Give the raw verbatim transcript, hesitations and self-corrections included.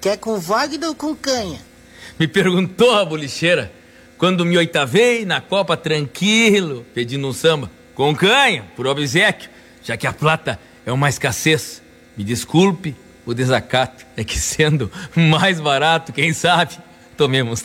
Quer com Wagner ou com canha? Me perguntou a bolicheira, quando me oitavei na Copa tranquilo, pedindo um samba. Com canha, por obséquio, já que a plata é uma escassez. Me desculpe o desacato, é que sendo mais barato, quem sabe, tomemos